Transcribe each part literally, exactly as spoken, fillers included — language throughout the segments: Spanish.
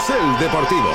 Carrusel Deportivo.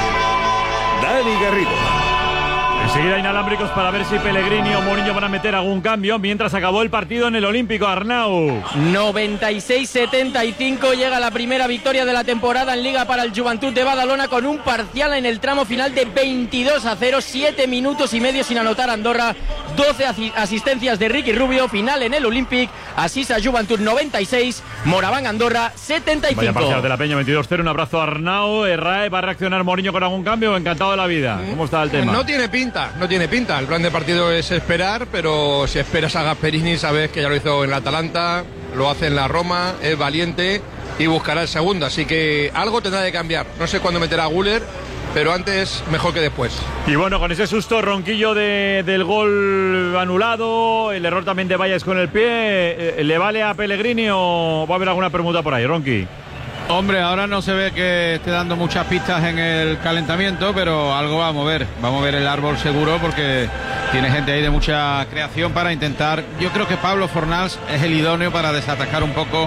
Dani Garrido. Enseguida inalámbricos para ver si Pellegrini o Mourinho van a meter algún cambio mientras acabó el partido en el Olímpico. Arnau. noventa y seis setenta y cinco, llega la primera victoria de la temporada en Liga para el Joventut de Badalona con un parcial en el tramo final de veintidós a cero, siete minutos y medio sin anotar Andorra, doce asistencias de Ricky Rubio, final en el Olímpic, Asisa Joventut noventa y seis, Moraván Andorra setenta y cinco. Vaya parcial de la Peña, veintidós cero, un abrazo a Arnau. Errae, ¿va a reaccionar Mourinho con algún cambio? Encantado de la vida. ¿Cómo está el tema? No tiene pinta, no tiene pinta. El plan de partido es esperar, pero si esperas a Gasperini sabes que ya lo hizo en la Atalanta, lo hace en la Roma, es valiente y buscará el segundo, así que algo tendrá que cambiar. No sé cuándo meterá a Güler, pero antes mejor que después. Y bueno, con ese susto ronquillo de, del gol anulado, el error también de Valles con el pie, ¿le vale a Pellegrini o va a haber alguna permuta por ahí, Ronqui? Hombre, ahora no se ve que esté dando muchas pistas en el calentamiento, pero algo va a mover. Va a mover el árbol seguro porque tiene gente ahí de mucha creación para intentar. Yo creo que Pablo Fornals es el idóneo para desatacar un poco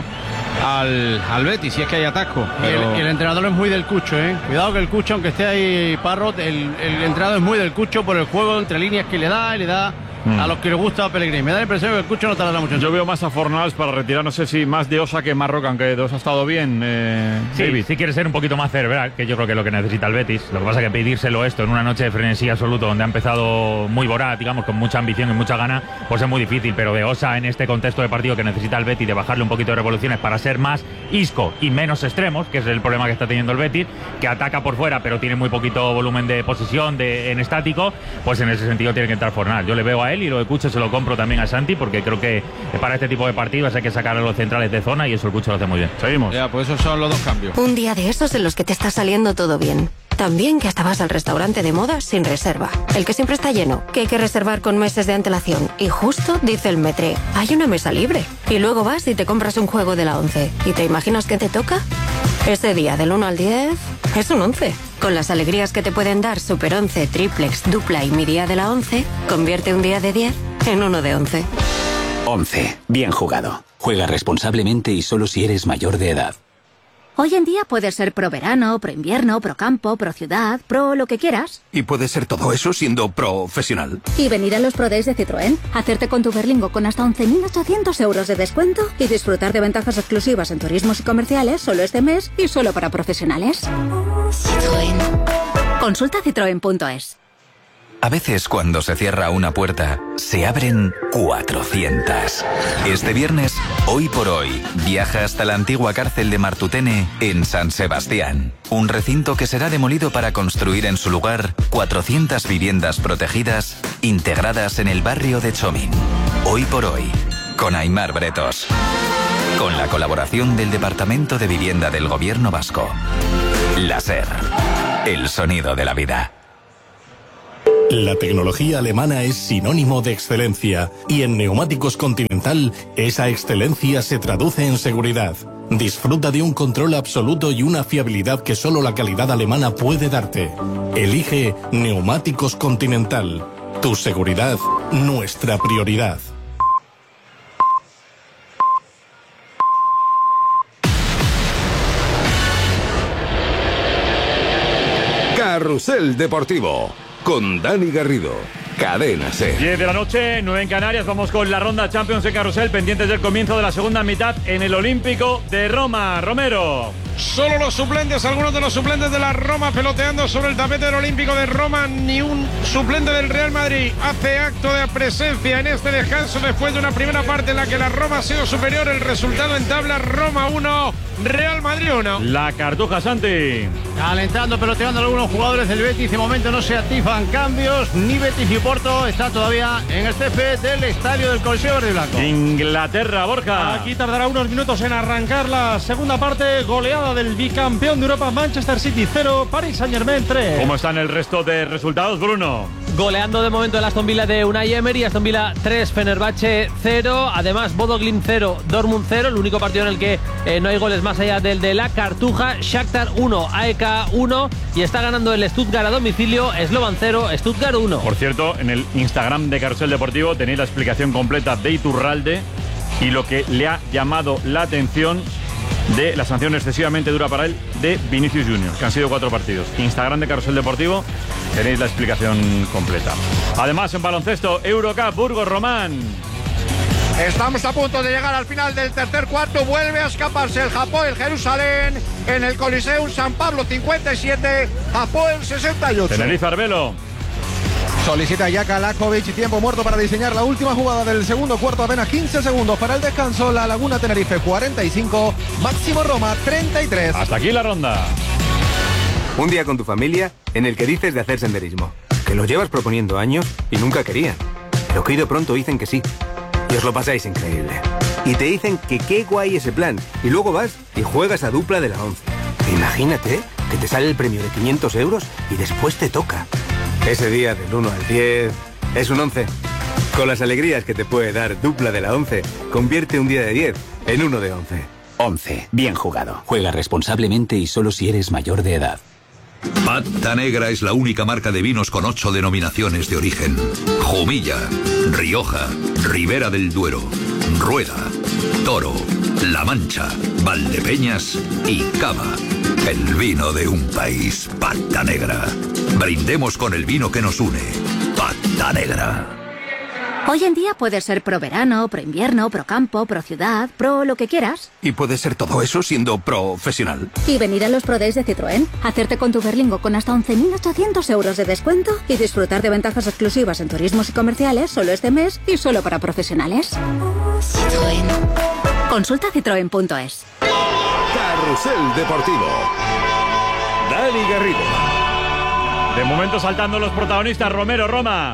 al, al Betis, si es que hay atasco. Pero... Y, el, y el entrenador es muy del Cucho, ¿eh? Cuidado que el Cucho, aunque esté ahí Parrot, el, el entrenador es muy del Cucho por el juego entre líneas que le da y le da a los que le gusta a Pellegrini. Me da la impresión que el Cucho no tardará mucho. Yo veo más a Fornals para retirar, no sé si más de Osa que Marroca, aunque dos ha estado bien. Eh, sí, David. Sí quiere ser un poquito más cerebral, que yo creo que es lo que necesita el Betis. Lo que pasa es que pedírselo esto en una noche de frenesí absoluto, donde ha empezado muy voraz, digamos, con mucha ambición y mucha gana, pues es muy difícil. Pero de Osa en este contexto de partido que necesita el Betis, de bajarle un poquito de revoluciones para ser más isco y menos extremos, que es el problema que está teniendo el Betis, que ataca por fuera pero tiene muy poquito volumen de posesión de, en estático, pues en ese sentido tiene que entrar Fornals. Yo le veo a él y lo de Cucho se lo compro también a Santi, porque creo que para este tipo de partidos hay que sacar a los centrales de zona y eso el Cucho lo hace muy bien. Seguimos. Ya, pues esos son los dos cambios. Un día de esos en los que te está saliendo todo bien. También que hasta vas al restaurante de moda sin reserva. El que siempre está lleno, que hay que reservar con meses de antelación. Y justo dice el metre, hay una mesa libre. Y luego vas y te compras un juego de la once. ¿Y te imaginas qué te toca? Ese día del uno al diez es un once. Con las alegrías que te pueden dar Super once, Triplex, Dupla y Mi Día de la once, convierte un día de diez en uno de once. once. Bien jugado. Juega responsablemente y solo si eres mayor de edad. Hoy en día puedes ser pro verano, pro invierno, pro campo, pro ciudad, pro lo que quieras. Y puedes ser todo eso siendo profesional. Y venir a los Pro Days de Citroën, hacerte con tu Berlingo con hasta once mil ochocientos euros de descuento y disfrutar de ventajas exclusivas en turismos y comerciales solo este mes y solo para profesionales. Citroën. Consulta citroen punto es. A veces cuando se cierra una puerta, se abren cuatrocientas. Este viernes, Hoy por Hoy, viaja hasta la antigua cárcel de Martutene en San Sebastián. Un recinto que será demolido para construir en su lugar cuatrocientas viviendas protegidas integradas en el barrio de Chomín. Hoy por Hoy, con Aimar Bretos. Con la colaboración del Departamento de Vivienda del Gobierno Vasco. La SER, el sonido de la vida. La tecnología alemana es sinónimo de excelencia y en Neumáticos Continental esa excelencia se traduce en seguridad. Disfruta de un control absoluto y una fiabilidad que solo la calidad alemana puede darte. Elige Neumáticos Continental. Tu seguridad, nuestra prioridad. Carrusel Deportivo con Dani Garrido. Cadena SER. diez de la noche, nueve en Canarias. Vamos con la ronda Champions en Carrusel, pendientes del comienzo de la segunda mitad en el Olímpico de Roma. Romero. Solo los suplentes, algunos de los suplentes de la Roma peloteando sobre el tapete del Olímpico de Roma. Ni un suplente del Real Madrid hace acto de presencia en este descanso después de una primera parte en la que la Roma ha sido superior. El resultado en tabla: Roma uno, Real Madrid uno. La Cartuja, Santi. Alentando, peloteando algunos jugadores del Betis. De momento no se activan cambios. Ni Betis ni Porto está todavía en el césped del estadio del Coliseo Verde y Blanco. Inglaterra, Borja. Aquí tardará unos minutos en arrancar la segunda parte. Goleada del bicampeón de Europa, Manchester City cero, Paris Saint-Germain tres. ¿Cómo están el resto de resultados, Bruno? Goleando de momento el Aston Villa de Unai Emery. Aston Villa tres, Fenerbahce cero. Además, Bodo Glimt cero, Dortmund cero. El único partido en el que eh, no hay goles más allá del de la Cartuja. Shakhtar uno, A E K uno. Y está ganando el Stuttgart a domicilio. Slovan cero, Stuttgart uno. Por cierto, en el Instagram de Carrusel Deportivo tenéis la explicación completa de Iturralde y lo que le ha llamado la atención de la sanción excesivamente dura para él de Vinicius Junior, que han sido cuatro partidos. Instagram de Carrusel Deportivo, tenéis la explicación completa. Además, en baloncesto, Eurocup, Burgos Román. Estamos a punto de llegar al final del tercer cuarto. Vuelve a escaparse el Hapoel Jerusalén en el Coliseum San Pablo cincuenta y siete, Hapoel sesenta y ocho. Tenerife Arbelo. Solicita ya Kalakovic y tiempo muerto para diseñar la última jugada del segundo cuarto. Apenas quince segundos para el descanso. La Laguna Tenerife cuarenta y cinco, Máximo Roma treinta y tres. Hasta aquí la ronda. Un día con tu familia en el que dices de hacer senderismo, que lo llevas proponiendo años y nunca querían, pero que de pronto dicen que sí. Y os lo pasáis increíble. Y te dicen que qué guay ese plan. Y luego vas y juegas a dupla de la once. Imagínate que te sale el premio de quinientos euros y después te toca. Ese día del uno al diez es un once. Con las alegrías que te puede dar dupla de la once, convierte un día de diez en uno de once. once. Bien jugado. Juega responsablemente y solo si eres mayor de edad. Pata Negra es la única marca de vinos con ocho denominaciones de origen. Jumilla, Rioja, Ribera del Duero, Rueda, Toro, La Mancha, Valdepeñas y Cava. El vino de un país. Pata Negra. Brindemos con el vino que nos une. Pata Negra. Hoy en día puedes ser pro verano, pro invierno, pro campo, pro ciudad, pro lo que quieras. Y puede ser todo eso siendo profesional. Y venir a los Pro Days de Citroën, hacerte con tu Berlingo con hasta once mil ochocientos euros de descuento y disfrutar de ventajas exclusivas en turismos y comerciales solo este mes y solo para profesionales. Citroën. Consulta citroen punto es. Carrusel Deportivo. Dani Garrido. De momento saltando los protagonistas, Romero, Roma.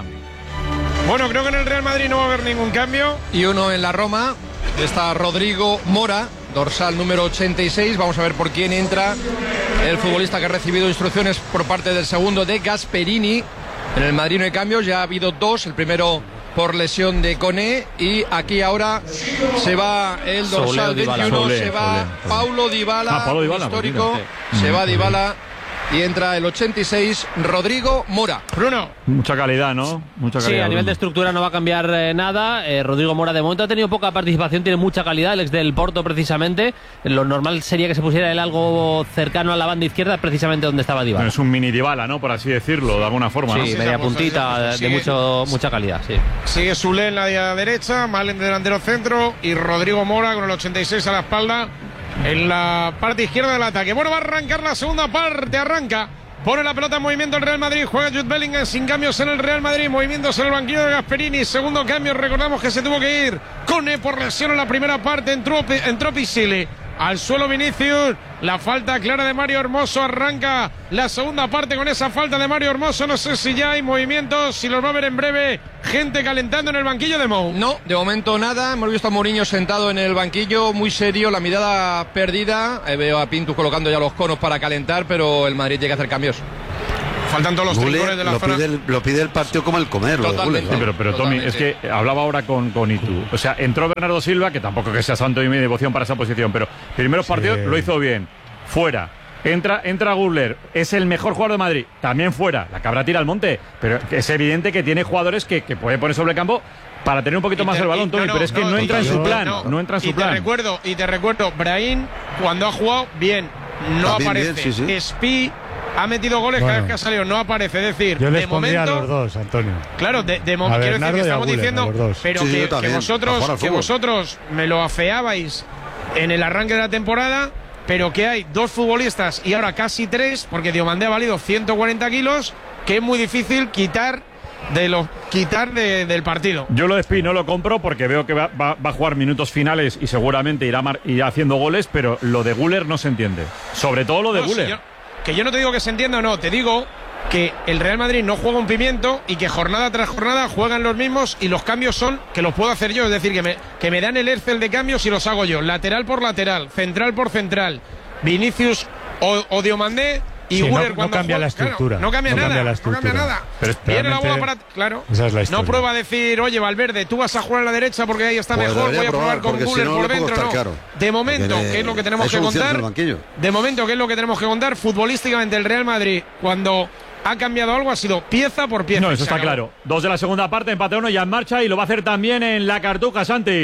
Bueno, creo que en el Real Madrid no va a haber ningún cambio. Y uno en la Roma, está Rodrigo Mora, dorsal número ochenta y seis. Vamos a ver por quién entra el futbolista que ha recibido instrucciones por parte del segundo de Gasperini. En el Madrid no hay cambios, ya ha habido dos. El primero por lesión de Koné y aquí ahora se va el dorsal veintiuno, Solé, se va Solé, Solé. Paulo Dybala, ah, Paulo Dybala histórico, sí. Se va Dybala. Y entra el ochenta y seis, Rodrigo Mora. Bruno. Mucha calidad, ¿no? Mucha calidad. Sí, a nivel Bruno. de estructura no va a cambiar eh, nada. Eh, Rodrigo Mora de momento ha tenido poca participación, tiene mucha calidad, el ex del Porto precisamente. Lo normal sería que se pusiera él algo cercano a la banda izquierda, precisamente donde estaba Dybala. Es un mini Dybala, ¿no? Por así decirlo, de alguna forma. Sí, ¿no? media puntita, de sigue, mucho, mucha calidad, sí. Sigue Soulé en la derecha, Malen de delantero centro y Rodrigo Mora con el ochenta y seis a la espalda en la parte izquierda del ataque. Bueno, va a arrancar la segunda parte, arranca. Pone la pelota en movimiento el Real Madrid. Juega Jude Bellingham sin cambios en el Real Madrid. Movimientos en el banquillo de Gasperini. Segundo cambio. Recordamos que se tuvo que ir Koné por lesión en la primera parte. Entró, entró Pisili. Al suelo Vinicius. La falta clara de Mario Hermoso. Arranca la segunda parte con esa falta de Mario Hermoso. No sé si ya hay movimientos. Si los va a ver en breve. Gente calentando en el banquillo de Mou. No, de momento nada. Hemos visto a Mourinho sentado en el banquillo. Muy serio. La mirada perdida. Eh, veo a Pintus colocando ya los conos para calentar. Pero el Madrid tiene que hacer cambios. Faltan todos los tricolores de la lo zona. Pide el, lo pide el partido como el comer. Totalmente. Sí, pero, pero Tommy, es que hablaba ahora con, con Itu. O sea, entró Bernardo Silva, que tampoco que sea santo y mi devoción para esa posición, pero primeros sí. partidos lo hizo bien. Fuera. Entra, entra Gurler, es el mejor jugador de Madrid, también fuera. La cabra tira al monte, pero es evidente que tiene jugadores que, que puede poner sobre el campo para tener un poquito te, más el balón, Tommy, no, no, pero es que no, no entra en su plan. No, no entra en su y plan. Te recuerdo, y te recuerdo, Brahim, cuando ha jugado bien, no también aparece. Bien, sí, sí. Spi ha metido goles bueno, cada vez que ha salido, no aparece. Es decir, yo les de pondría momento. A los dos, Antonio. Claro, de, de momento quiero decir que estamos Guller, diciendo, pero sí, que, que vosotros, que vosotros me lo afeabais en el arranque de la temporada. Pero que hay dos futbolistas y ahora casi tres, porque Diomandé ha valido ciento cuarenta kilos, que es muy difícil quitar de los quitar de, del partido. Yo lo de Spi no lo compro porque veo que va, va, va a jugar minutos finales y seguramente irá, mar, irá haciendo goles, pero lo de Guller no se entiende. Sobre todo lo de no, Guller. Si yo, que yo no te digo que se entienda o no, te digo que el Real Madrid no juega un pimiento y que jornada tras jornada juegan los mismos y los cambios son que los puedo hacer yo, es decir, que me, que me dan el Excel de cambios y los hago yo, lateral por lateral, central por central, Vinicius o, o Diomandé y sí, Guller no, cuando no cambia juega, la estructura, claro, no cambia no nada, cambia la no cambia nada. Pero viene la bola para, claro, esa es la no prueba a decir, oye Valverde, tú vas a jugar a la derecha porque ahí está pues mejor, voy a probar con Guller si no, por dentro, no. Claro. De momento, que es lo que tenemos que contar, de momento, que es lo que tenemos que contar futbolísticamente el Real Madrid cuando ha cambiado algo, ha sido pieza por pieza. No, eso está claro. Dos de la segunda parte, empate uno ya en marcha y lo va a hacer también en la Cartuja, Santi.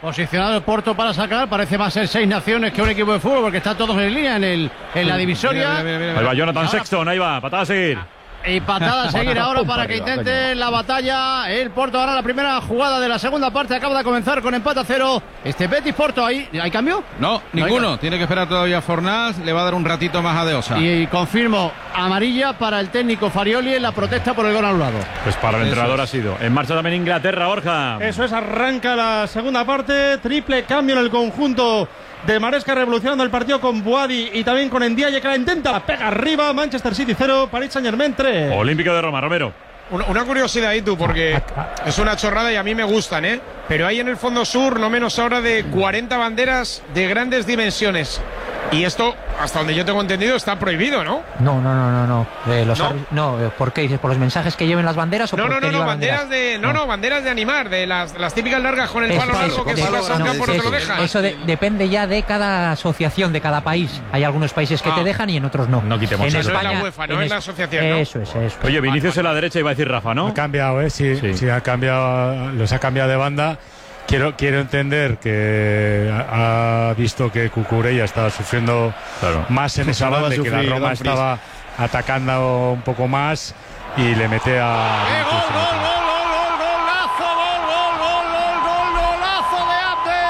Posicionado el Porto para sacar, parece más ser seis naciones que un equipo de fútbol, porque está todos en línea en, el, en la divisoria. Mira, mira, mira, mira. Ahí va Jonathan ahora, Sexton, ahí va, patada a seguir. Y patada a seguir ahora para que intente la batalla. El Porto ahora la primera jugada de la segunda parte. Acaba de comenzar con empate a cero. Este Betis Porto, ¿hay, ¿hay cambio? No, no ninguno. Tiene que esperar todavía Fornals. Le va a dar un ratito más a De Osa. Y confirmo, amarilla para el técnico Farioli en la protesta por el gol anulado. Pues para el Eso entrenador es. ha sido. En marcha también Inglaterra, Borja. Eso es, arranca la segunda parte. Triple cambio en el conjunto de Maresca, revolucionando el partido con Boadi y también con Ndiaye, que la intenta, pega arriba. Manchester City cero, Paris Saint-Germain tres. Olímpico de Roma, Romero. Una, una curiosidad, tú, porque es una chorrada y a mí me gustan, ¿eh? Pero hay en el fondo sur no menos ahora de cuarenta banderas de grandes dimensiones. Y esto, hasta donde yo tengo entendido, está prohibido, ¿no? No, no, no, no, no. Eh, los ¿No? arbi- no, eh, ¿por qué dices? ¿Por los mensajes que lleven las banderas o No, por no, qué no, no, llevan banderas de, no, no, banderas de animar, de las, las típicas largas con el Eso, palo largo eso, que de- si vas a un no, campo no te eso, lo dejan. eso de- depende ya de cada asociación, de cada país. Hay algunos países que Ah. te dejan y en otros no. No quitemos en eso. Eso es España, la UEFA, no en es la es- asociación, ¿no? Eso es, eso. Oye, Vinicius en la derecha iba a decir Rafa, ¿no? Ha cambiado, ¿eh? Sí, Sí. sí, ha cambiado, los ha cambiado de banda. Quiero, quiero entender que ha ha visto que Cucurella estaba sufriendo Claro. más en esa Acaba banda, de y que la sufrir Roma Dumfries. estaba atacando un poco más y le mete a... ¡Eh, gol, gol, gol, gol, gol, golazo, gol, gol, gol, gol, gol, golazo de Abde!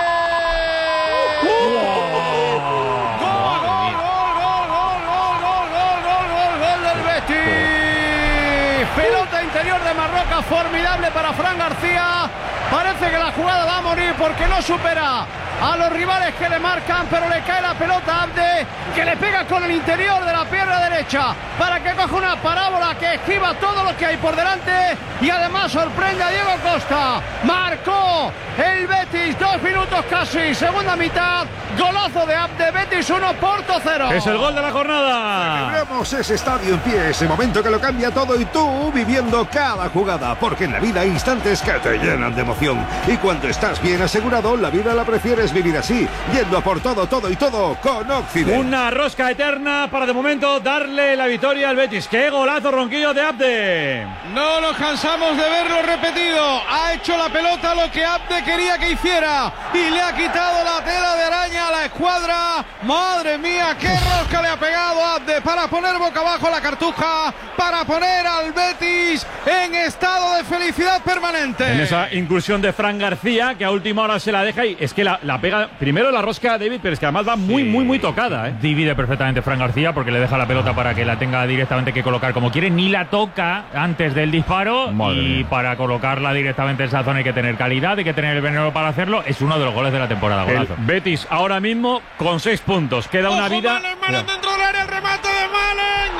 ¡Gol, gol, gol, gol, gol, gol, gol, gol, gol, gol del Betis! Pelota interior de Marroca, formidable para Fran García. Parece que la jugada va a morir porque no supera a los rivales que le marcan, pero le cae la pelota a Abde, que le pega con el interior de la pierna derecha para que coja una parábola que esquiva todo lo que hay por delante y además sorprende a Diego Costa. Marcó el Betis, dos minutos casi, segunda mitad, golazo de Abde, Betis uno, Porto cero. Es el gol de la jornada. Celebremos ese estadio en pie, ese momento que lo cambia todo y tú viviendo cada jugada, porque en la vida hay instantes que te llenan de emoción. Y cuando estás bien asegurado, la vida la prefieres vivir así, yendo a por todo, todo y todo con Occident. Una rosca eterna para de momento darle la victoria al Betis. ¡Qué golazo, ronquillo de Abde! No nos cansamos de verlo repetido. Ha hecho la pelota lo que Abde quería que hiciera y le ha quitado la tela de araña a la escuadra. Madre mía, qué rosca le ha pegado Abde para poner boca abajo la cartuja, para poner al Betis en estado de felicidad permanente. En esa incursión de Fran García, que a última hora se la deja y es que la, la pega primero la rosca a David, pero es que además va muy, muy, muy tocada, ¿eh? Divide perfectamente Fran García porque le deja la pelota para que la tenga directamente que colocar como quiere, ni la toca antes del disparo. Madre y mía. para colocarla directamente en esa zona hay que tener calidad, hay que tener el veneno para hacerlo. Es uno de los goles de la temporada. El Golazo. Betis ahora mismo con seis puntos. Queda una ¡Ojo, vida. Malen, Malen dentro del área, el remate de Malen.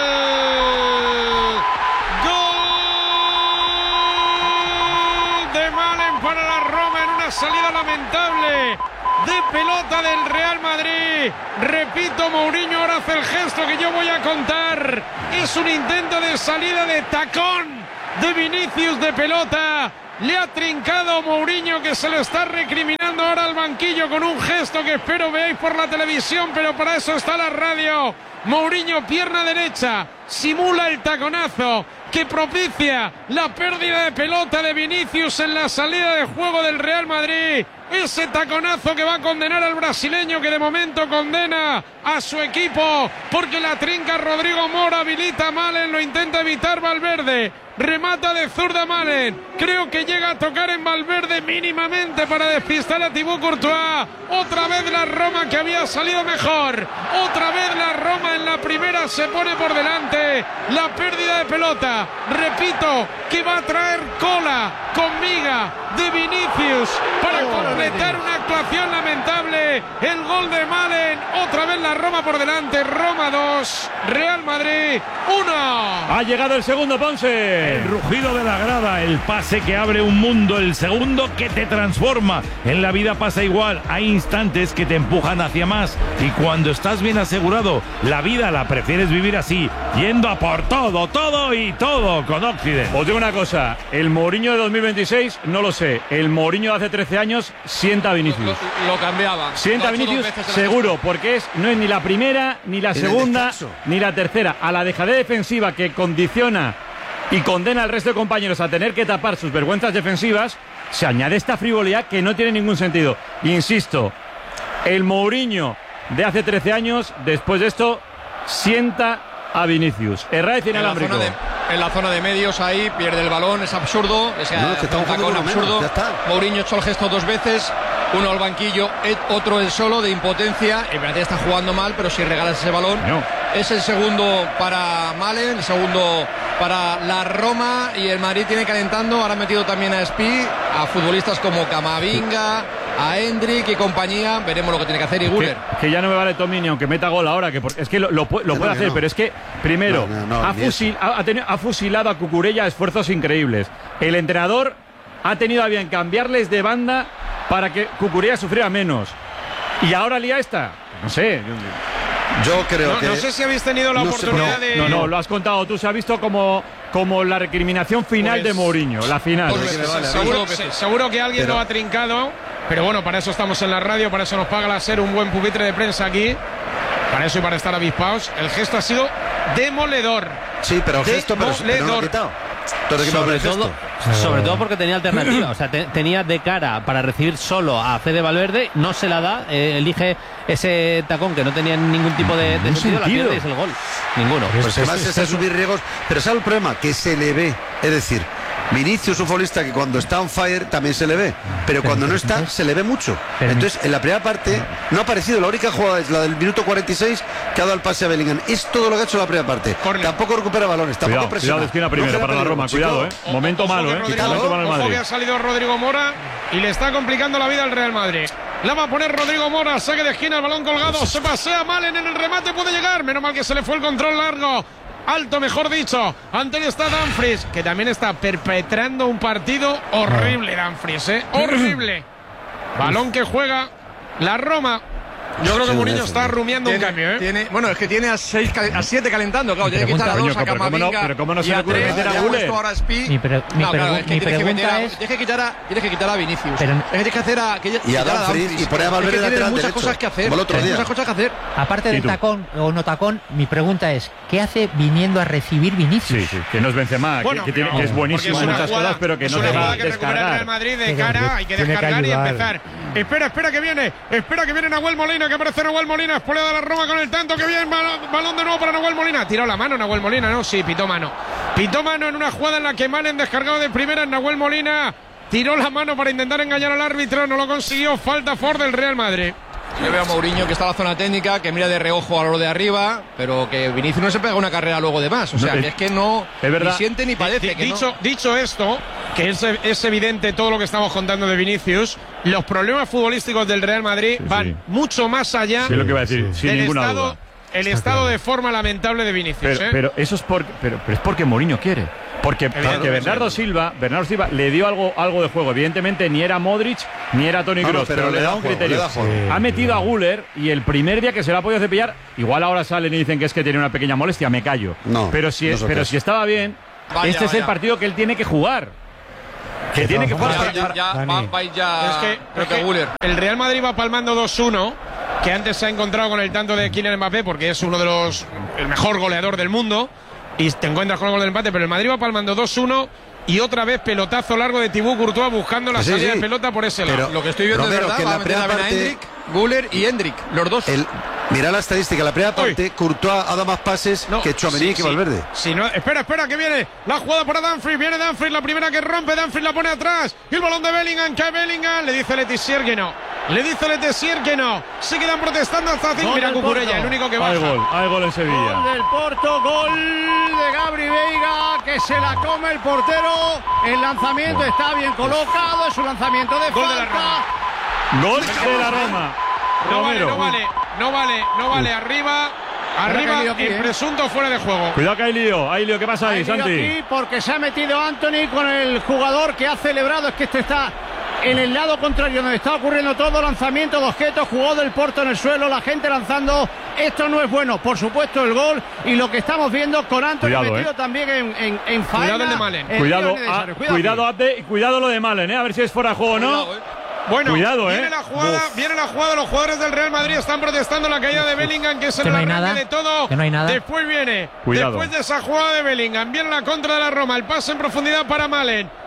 ¡Gol! ¡Gol de Malen para la Roma en una salida lamentable de pelota del Real Madrid! Repito, Mourinho ahora hace el gesto que yo voy a contar. Es un intento de salida de tacón de Vinicius de pelota. Le ha trincado Mourinho, que se lo está recriminando ahora al banquillo con un gesto que espero veáis por la televisión, pero para eso está la radio. Mourinho, pierna derecha, simula el taconazo que propicia la pérdida de pelota de Vinicius en la salida de juego del Real Madrid. Ese taconazo que va a condenar al brasileño, que de momento condena a su equipo porque la trinca Rodrigo Mora, habilita a Malen, lo intenta evitar Valverde. Remata de zurda Malen. Creo que llega a tocar en Valverde mínimamente para despistar a Thibaut Courtois. Otra vez la Roma, que había salido mejor. Otra vez la Roma en la primera se pone por delante. La pérdida de pelota. Repito, que va a traer cola con miga de Vinicius para completar una actuación lamentable. El gol de Malen. Otra vez la Roma por delante. Roma dos, Real Madrid uno. Ha llegado el segundo, Ponce. El rugido de la grada, el pase que abre un mundo, el segundo que te transforma. En la vida pasa igual, hay instantes que te empujan hacia más y cuando estás bien asegurado, la vida la prefieres vivir así, yendo a por todo, todo y todo con Occident. Os digo una cosa, el Mourinho de dos mil veintiséis no lo sé, el Mourinho de hace trece años sienta a Vinicius. Lo, lo cambiaba. Sienta a Lo ha hecho Vinicius dos veces en la seguro, porque es, no es ni la primera, ni la En el segunda, descanso. ni la tercera. A la dejadez defensiva que condiciona y condena al resto de compañeros a tener que tapar sus vergüenzas defensivas, se añade esta frivolidad que no tiene ningún sentido. Insisto, el Mourinho de hace trece años, después de esto, sienta a Vinicius. Herraiz inalámbrico. En la zona de, en la zona de medios ahí, pierde el balón, es absurdo. Es no, es que está un tacón absurdo. Mourinho echó el gesto dos veces, uno al banquillo, otro el solo de impotencia. El Benatia está jugando mal, pero si regalas ese balón, no. Es el segundo para Malen, el segundo para la Roma, y el Madrid tiene calentando. Ahora ha metido también a Spi, a futbolistas como Camavinga, a Endrick y compañía. Veremos lo que tiene que hacer Iguler. Que, que ya no me vale Tomini, aunque meta gol ahora, que por, es que lo, lo, lo puede hacer, no. Pero es que primero no, no, no, ha, fusil, ha, tenido, ha fusilado a Cucurella a esfuerzos increíbles. El entrenador ha tenido a bien cambiarles de banda para que Cucurella sufriera menos. Y ahora lía esta, no sé. Yo creo no, que... No sé si habéis tenido la no oportunidad sé, de... No, no, lo has contado tú. Se ha visto como, como la recriminación final pues, de Mourinho, la final. Pues, pues, vale, seguro, se, seguro que alguien pero... lo ha trincado, pero bueno, para eso estamos en la radio, para eso nos paga la SER un buen pupitre de prensa aquí. Para eso y para estar avispados. El gesto ha sido demoledor. Sí, pero el gesto pero, pero no lo ha quitado. Sobre todo, sobre todo porque tenía alternativa, o sea, te, tenía de cara para recibir solo a Fede Valverde, no se la da, eh, elige ese tacón que no tenía ningún tipo de, de sentido, la pierde y es el gol. Ninguno. Pues, pues además es, es subir riesgos, pero ¿sabe el problema? Que se le ve, es decir, Vinicius, un futbolista que cuando está on fire también se le ve, pero cuando no está se le ve mucho. Entonces, en la primera parte no ha aparecido. La única jugada es la del minuto cuarenta y seis que ha dado el pase a Bellingham. Es todo lo que ha hecho la primera parte. Corner. Tampoco recupera balones, tampoco cuidado, presiona. Cuidado de esquina primero no para la Roma, chico. Cuidado, eh. Momento ojo malo, eh. Rodrigo, Momento malo el Madrid. Ojo que ha salido Rodrigo Mora y le está complicando la vida al Real Madrid. La va a poner Rodrigo Mora, saque de esquina, el balón colgado, se pasea mal en el remate, puede llegar. Menos mal que se le fue el control largo. Alto, mejor dicho. Ante él está Dumfries, que también está perpetrando un partido horrible, Dumfries, ¿eh? Horrible. Balón que juega la Roma. Yo creo que Mourinho está rumiando tiene, un cambio, ¿eh? Tiene, bueno, es que tiene a seis, a siete calentando, claro. Tiene que quitar a dos, a Camavinga. Pero cómo no se le ocurre meter a Guller. Mi, pre, mi, no, claro, es que mi pregunta es... Tienes que quitar a, tienes que quitar a Vinicius. Pero, tienes que hacer a... Que, y a Dumfries. Y poner a Valverde lateral derecho. muchas cosas que hacer. Muchas cosas que hacer. Aparte del tacón o no tacón, mi pregunta es, ¿qué hace viniendo a recibir Vinicius? Sí, sí, que no es Benzema, bueno, que, que, tiene, que es buenísimo en muchas cosas, pero que no te va a descargar. Real Madrid de cara, hay que descargar y empezar. Espera, espera que viene. Espera que viene Nahuel Molina, que aparece Nahuel Molina. Espoleada la Roma con el tanto, que bien, balón de nuevo para Nahuel Molina. Tiró la mano Nahuel Molina, ¿no? Sí, pitó mano. Pitó mano en una jugada en la que Malen, descargado de primera, Nahuel Molina tiró la mano para intentar engañar al árbitro, no lo consiguió. Falta Ford del Real Madrid. Yo veo a Mourinho que está en la zona técnica, que mira de reojo a lo de arriba, pero que Vinicius no se pega una carrera luego de más. O sea, no, que es que no es verdad. Ni siente ni padece. D que dicho, no. dicho esto, que es, es evidente todo lo que estamos contando de Vinicius, los problemas futbolísticos del Real Madrid sí, van sí. mucho más allá sí, lo que iba a decir, sin del ninguna estado, duda. el Está estado claro. de forma lamentable de Vinicius. Pero, ¿eh? pero eso es porque, pero, pero es porque Mourinho quiere. Porque, porque Bernardo Silva, Bernardo Silva le dio algo, algo de juego. Evidentemente ni era Modric ni era Toni Kroos, no, no, pero, pero le da un juego, criterio. Da sí. Ha metido a Guller y el primer día que se la ha podido cepillar, igual ahora salen y dicen que es que tiene una pequeña molestia, me callo. No, pero si, no pero si estaba bien, vaya, este vaya. es el partido que él tiene que jugar. Que que tiene que jugar. Ya, ya, ya, va, va ya es que, creo es que que Guller. El Real Madrid va palmando dos uno, que antes se ha encontrado con el tanto de Kylian Mbappé, porque es uno de los el mejor goleador del mundo. Y te encuentras con el gol del empate, pero el Madrid va palmando dos uno y otra vez pelotazo largo de Thibaut Courtois buscando la sí, salida sí. de pelota por ese lado. Pero lo que estoy viendo Romero, es verdad, que va la a meter a parte... Endrick, Guller y Endrick, los dos. El... Mira la estadística, la primera parte, Uy. Courtois ha dado más pases no, que Tchouaméni sí, que Valverde. Sí, sí, no, espera, espera, que viene la jugada para Dumfries, viene Dumfries, la primera que rompe, Dumfries la pone atrás, y el balón de Bellingham, que Bellingham, le dice Letizier que no, le dice Letizier que no, se quedan protestando hasta cinco, mira Cucurella, el único que baja. Hay gol, hay gol en Sevilla. Gol del Porto, gol de Gabri Veiga, que se la come el portero, el lanzamiento bueno. está bien colocado, es un lanzamiento de gol falta. De la Roma. Gol de la Roma. No vale, no vale, no vale, no vale, arriba, arriba, el aquí, presunto eh. fuera de juego. Cuidado que hay lío, hay lío, ¿qué pasa ahí, Santi? Aquí porque se ha metido Anthony con el jugador que ha celebrado, es que este está en el lado contrario donde está ocurriendo todo, lanzamiento de objetos, jugó del Porto en el suelo, la gente lanzando, esto no es bueno, por supuesto el gol y lo que estamos viendo con Anthony cuidado, metido eh. también en, en, en faena. Cuidado el de Malen. El cuidado, a, cuidado, cuidado, Abde, cuidado lo de Malen, eh, a ver si es fuera de juego o no. Cuidado, eh. Bueno, Cuidado, viene eh. la jugada, Uf. viene la jugada, los jugadores del Real Madrid están protestando la caída de Bellingham, que es el no arranque de todo. Que no hay nada. Después viene, Cuidado. después de esa jugada de Bellingham, viene la contra de la Roma, el pase en profundidad para Malen.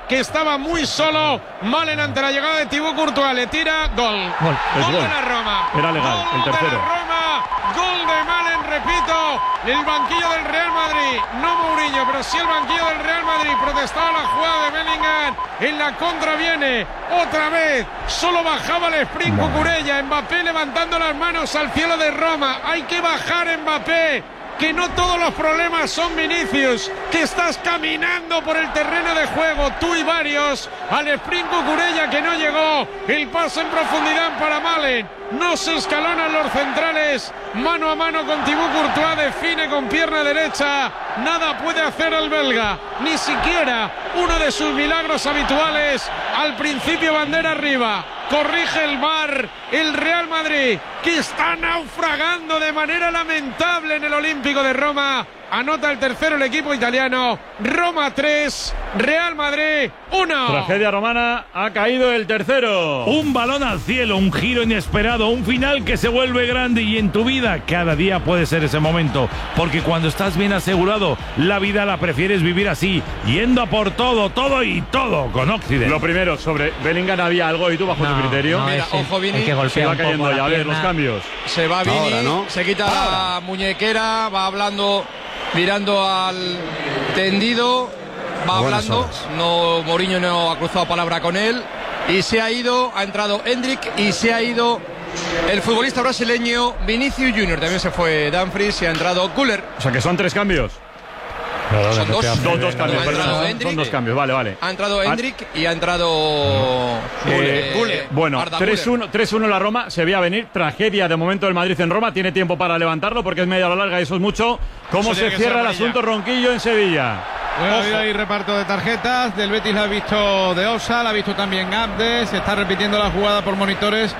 que estaba muy solo. Malen ante la llegada de Thibaut Courtois, le tira, gol. Gol, gol de la Roma. Era legal, gol el tercero. De la Roma, gol de Malen, repito, el banquillo del Real Madrid, no Mourinho, pero sí el banquillo del Real Madrid, protestaba la jugada de Bellingham, en la contra viene otra vez, solo bajaba el sprint Cucurella, Mbappé levantando las manos al cielo de Roma, hay que bajar Mbappé, que no todos los problemas son Vinicius, que estás caminando por el terreno de juego, tú y varios, al sprint Cucurella que no llegó, el pase en profundidad para Malen, no se escalonan los centrales, mano a mano con Thibaut Courtois, define con pierna derecha, nada puede hacer el belga, ni siquiera uno de sus milagros habituales, al principio bandera arriba, corrige el V A R, el Real Madrid, que está naufragando de manera lamentable en el Olímpico de Roma, anota el tercero el equipo italiano, Roma tres, Real Madrid uno. Tragedia romana, ha caído el tercero. Un balón al cielo, un giro inesperado, un final que se vuelve grande, y en tu vida cada día puede ser ese momento, porque cuando estás bien asegurado, la vida la prefieres vivir así, yendo a por todo, todo y todo con Occident. Lo primero, sobre Bellingham había algo, y tú bajo No, tu criterio. no, Mira, es el- ojo, Vini, el que golpea Se va un poco cayendo la ya, a ver pierna. los cambios. se va Vini, Ahora, ¿no? se quita la muñequera, va hablando, mirando al tendido, va Buenas hablando, horas. no, Mourinho no ha cruzado palabra con él, y se ha ido, ha entrado Hendrik y se ha ido el futbolista brasileño Vinicius Junior, también se fue Dumfries y ha entrado Güler. O sea que son tres cambios. Perdón, Son no dos. te hace- Dos, dos cambios, Ha perdón, entrado son- Hendrik. son dos cambios, vale, vale. Ha entrado Ah, Hendrik y ha entrado Eh, Güler. bueno, Arda tres uno, tres uno la Roma, se veía venir, tragedia de momento del Madrid en Roma, tiene tiempo para levantarlo porque es media a la larga y eso es mucho. ¿Cómo Eso se tiene que ser cierra el amarilla. asunto Ronquillo en Sevilla? Bueno, ha Ojo. habido ahí reparto de tarjetas. Del Betis la ha visto de Osa, la ha visto también Abdes. Se está repitiendo la jugada por monitores.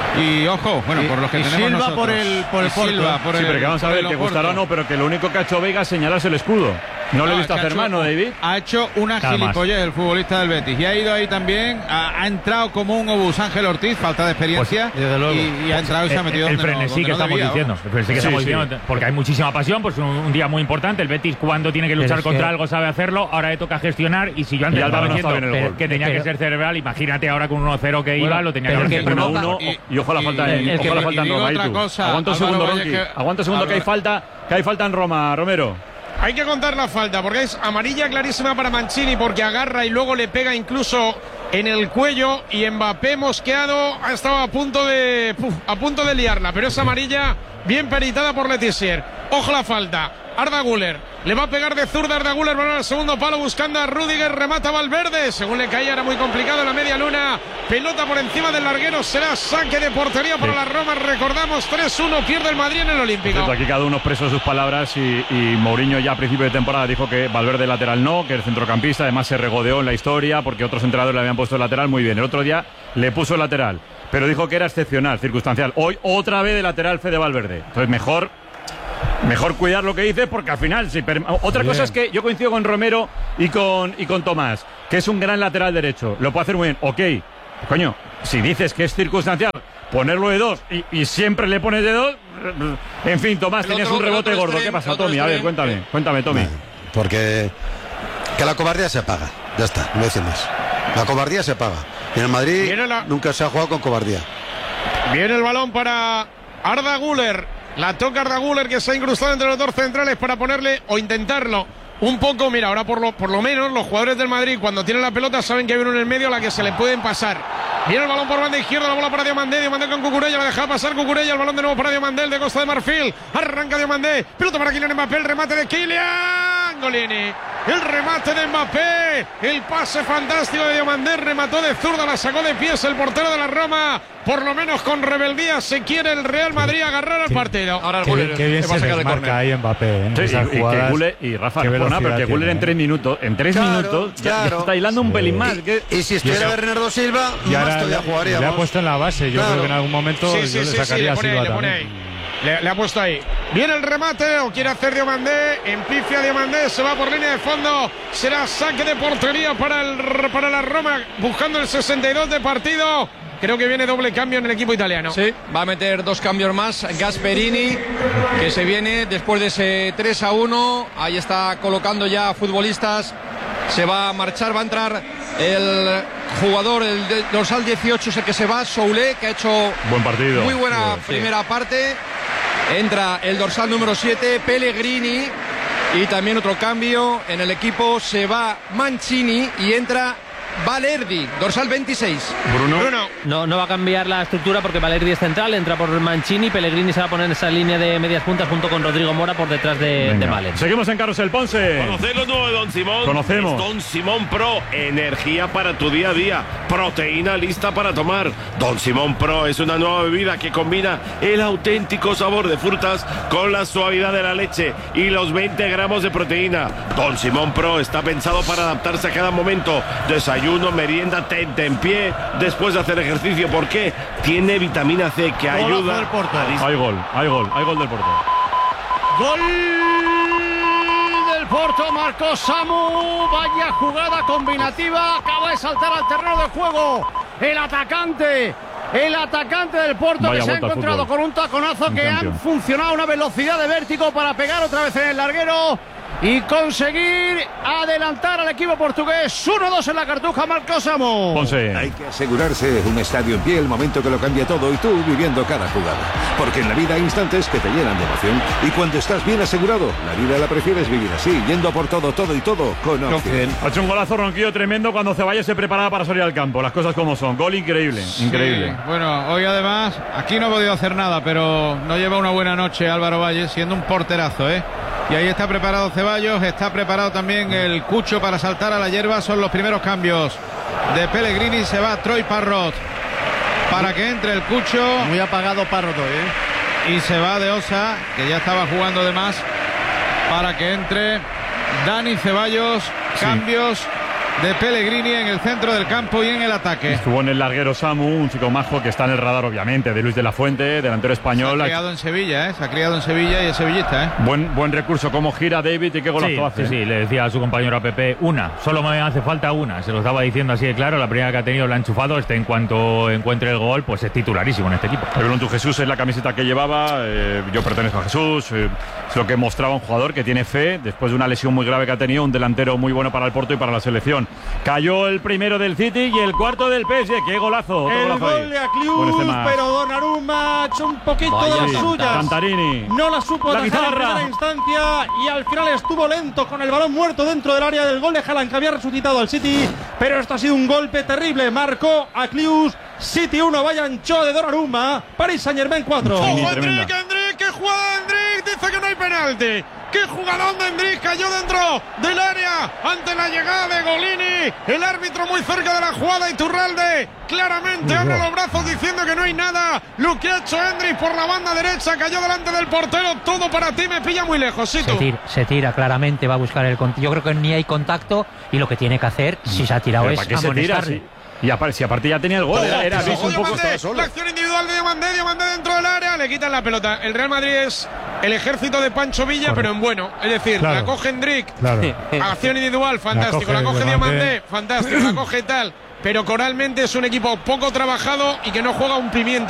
Y ojo, bueno, Y- por los que y tenemos Silva nosotros. por el- por el Y Silva Porto. por Sí, el- pero que vamos a por ver, el que Oporto. gustará o no, pero que lo único que ha hecho Vega es señalarse el escudo. No, le he No, visto es que hacer ha hecho- mano, David. Ha hecho una Nada más. gilipollez el futbolista del Betis. Y ha ido ahí también, ha, ha entrado como un obús Ángel Ortiz, falta de experiencia. Pues, desde luego. y, y ha entrado y se ha metido el donde no- frenesí donde que no estamos debía, diciendo, vamos. el frenesí que Sí, estamos sí. diciendo, porque hay muchísima pasión, pues un, un día muy importante. El Betis, cuando tiene que luchar es contra que- algo, sabe hacerlo. Ahora le toca gestionar, y si yo antes Y Álvaro estaba no diciendo está bien en el gol. que tenía Pero- que ser cerebral, imagínate ahora con uno cero que Bueno, iba, lo tenía que pero haber que gestionado. uno uno, y- y ojo la y- falta en, el ojo que- la y falta en digo Roma. otra ¿y tú? cosa, Aguanta un Álvaro segundo, Valle, Ronqui. que- Aguanta un segundo, que hay Álvaro- falta, que hay falta en Roma, Romero. Hay que contar la falta porque es amarilla clarísima para Mancini porque agarra y luego le pega incluso en el cuello y Mbappé mosqueado ha estado a punto de puf, a punto de liarla, pero es amarilla bien peritada por Letizier. Ojo la falta. Arda Güler le va a pegar de zurda. Arda Güler va al segundo palo buscando a Rüdiger, remata Valverde, según le caía era muy complicado en la media luna, pelota por encima del larguero, será saque de portería para Sí. la Roma. Recordamos tres uno, pierde el Madrid en el Olímpico. Cierto, aquí cada uno expresó sus palabras y, y Mourinho ya a principio de temporada dijo que Valverde lateral no, que el centrocampista además se regodeó en la historia porque otros entrenadores le habían puesto el lateral muy bien. El otro día le puso el lateral, pero dijo que era excepcional, circunstancial. Hoy otra vez de lateral Fede Valverde. Entonces mejor, mejor cuidar lo que dices porque al final... Si per... Otra Bien. cosa es que yo coincido con Romero y con, y con Tomás, que es un gran lateral derecho. Lo puede hacer muy bien, ok. Coño, si dices que es circunstancial, ponerlo de dos y, y siempre le pones de dos... En fin, Tomás, El tenías otro- un el rebote otro gordo. extremo- ¿Qué pasa, el otro Tommy? A ver, extremo, cuéntame, eh. cuéntame, Tommy. Porque que la cobardía se paga. Ya está, no decir más. La cobardía se paga. Y en el Madrid Viene la- nunca se ha jugado con cobardía. Viene el balón para Arda Güler. La toca Arda Güler que se ha incrustado entre los dos centrales para ponerle o intentarlo un poco. Mira, ahora por lo, por lo menos los jugadores del Madrid cuando tienen la pelota saben que hay uno en el medio a la que se le pueden pasar. Viene el balón por banda izquierda, la bola para Diomandé. Diomandé con Cucurella, la deja pasar Cucurella. El balón de nuevo para Diomandé, el de Costa de Marfil. Arranca Diomandé. Pelota para Kylian Mbappé. El remate de Kylian Golini. El remate de Mbappé. El pase fantástico de Diomandé. Remató de zurda, la sacó de pies el portero de la Roma. Por lo menos con rebeldía se quiere el Real Madrid agarrar al partido. Ahora el Qué, Güler qué bien le va a se sacar el desmarca córner. ahí Mbappé. ¿eh? En Sí, esas y, y que jugadas. Güler, y Rafa, Qué no perdona, pero velocidad que Güler tiene, en ¿eh? tres minutos, en tres Claro, minutos, ya, ya claro. está hilando un pelín más. que- Y si estuviera Eso- Bernardo Silva, Y más ahora todavía le, jugaríamos. le ha puesto en la base. Yo Claro. creo que en algún momento Sí, yo sí, le sí, sí, sacaría le a pone ahí, Silva le pone también. ahí. Le, le ha puesto ahí. Viene el remate, o quiere hacer Diomandé. Empifia Diomandé, se va por línea de fondo. Será saque de portería para, el, para la Roma, buscando el sesenta y dos de partido. Creo que viene doble cambio en el equipo italiano. Sí, va a meter dos cambios más. Gasperini, que se viene después de ese tres a uno. Ahí está colocando ya futbolistas. Se va a marchar, va a entrar El jugador, el de- dorsal dieciocho, es el que se va, Soule, que ha hecho Buen partido. muy buena Sí. primera parte. Entra el dorsal número siete, Pellegrini. Y también otro cambio en el equipo, se va Mancini y entra Valerdi, dorsal veintiséis. Bruno. No, no va a cambiar la estructura porque Valerdi es central, entra por Mancini, Pellegrini se va a poner en esa línea de medias puntas junto con Rodrigo Mora por detrás de, Venga. de Malen. Seguimos en Carrusel, Ponce. ¿Conocéis lo nuevo de Don Simón? Conocemos. Es Don Simón Pro, energía para tu día a día, proteína lista para tomar. Don Simón Pro es una nueva bebida que combina el auténtico sabor de frutas con la suavidad de la leche y los veinte gramos de proteína. Don Simón Pro está pensado para adaptarse a cada momento. Desayuno, merienda, tente en pie después de hacer ejercicio. ¿Por qué? Tiene vitamina C que Golazo ayuda del Porto. a dis- Hay gol, hay gol, hay gol del Porto. Gol del Porto, marcó Samu. Vaya jugada combinativa. Acaba de saltar al terreno de juego el atacante. El atacante del Porto Vaya que se ha vuelta al encontrado fútbol. con un taconazo Un que campeón. han funcionado a una velocidad de vértigo para pegar otra vez en el larguero y conseguir adelantar al equipo portugués. uno dos en la Cartuja, marcó Samu. Hay que asegurarse un estadio en pie, el momento que lo cambia todo y tú viviendo cada jugada. Porque en la vida hay instantes que te llenan de emoción y cuando estás bien asegurado, la vida la prefieres vivir así, yendo por todo, todo y todo con Opción. Ha hecho un golazo Ronquillo tremendo cuando Ceballos se preparaba para salir al campo. Las cosas como son. Gol increíble, increíble. Sí, bueno, hoy además, aquí no ha podido hacer nada, pero no lleva una buena noche Álvaro Valle, siendo un porterazo, ¿eh? Y ahí está preparado Ceballos, está preparado también el Cucho para saltar a la hierba. Son los primeros cambios de Pellegrini. Se va Troy Parrot para que entre el Cucho. Muy apagado Parrot hoy, ¿eh? Y se va de Osa, que ya estaba jugando de más, para que entre Dani Ceballos. Cambios de Pellegrini en el centro del campo y en el ataque. Estuvo en el larguero Samu, un chico majo que está en el radar, obviamente, de Luis de la Fuente, delantero español. Se ha criado en Sevilla, ¿eh? Se ha criado en Sevilla y es sevillista, ¿eh? Buen, buen recurso, cómo gira David y qué golazo Sí, hace. sí, sí, le decía a su compañero a Pepe, una, solo me hace falta una, se lo estaba diciendo así de claro, la primera que ha tenido la ha enchufado, este en cuanto encuentre el gol, pues es titularísimo en este equipo. El tu Jesús es la camiseta que llevaba, eh, yo pertenezco a Jesús, eh, es lo que mostraba un jugador que tiene fe, después de una lesión muy grave que ha tenido, un delantero muy bueno para el Porto y para la selección. Cayó el primero del City y el cuarto del P S G, qué golazo. otro El golazo ahí. gol de Con este Aclius, más. pero Donnarumma ha hecho un poquito Vaya de las sí, suyas. Cantarini. No la supo La atajar en guitarra. primera instancia y al final estuvo lento con el balón muerto dentro del área del gol de Haaland que había resucitado al City, pero esto ha sido un golpe terrible. Marcó Aclius, City uno, vaya ancho de Donnarumma, Paris Saint-Germain cuatro. ¡Ojo, Endrick, Endrick! ¡Qué jugada de Endrick! Dice que no hay penalti. ¡Qué jugadón de Endrick! Cayó dentro del área ante la llegada de Golini. El árbitro muy cerca de la jugada, Iturralde claramente abre los brazos diciendo que no hay nada. Lo que ha hecho Endrick por la banda derecha, cayó delante del portero. Todo para ti, me pilla muy lejos, ¿sí tú? Se tira, se tira claramente, va a buscar el contacto. Yo creo que ni hay contacto y lo que tiene que hacer, si se ha tirado, Pero es ¿para qué se tira? amonestarle. Si- Y aparte, si aparte ya tenía el gol, era, era Ojo, aviso un poco. Diamandé, la acción individual de Diamandé, Diamandé dentro del área, le quitan la pelota. El Real Madrid es el ejército de Pancho Villa, Correcto. pero en bueno. Es decir, Claro. la coge Endrick, Claro. acción individual, fantástico. La La coge, coge Diamandé, Diamandé. fantástico. La coge tal. Pero coralmente es un equipo poco trabajado y que no juega un pimiento.